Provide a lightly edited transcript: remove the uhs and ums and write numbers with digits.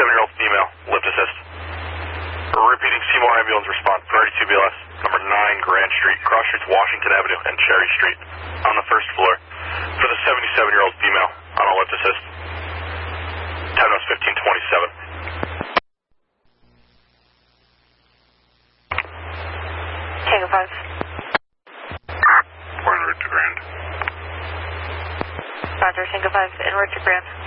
77-year-old female, lift assist. Repeating Seymour ambulance response, priority 2 BLS, number 9 Grand Street, cross streets Washington Avenue and Cherry Street, on the first floor, for the 77-year-old female, on a lift assist. Time was 15:27. Tango 5. We're en route to Grand. Roger, Tango 5, en route to Grand.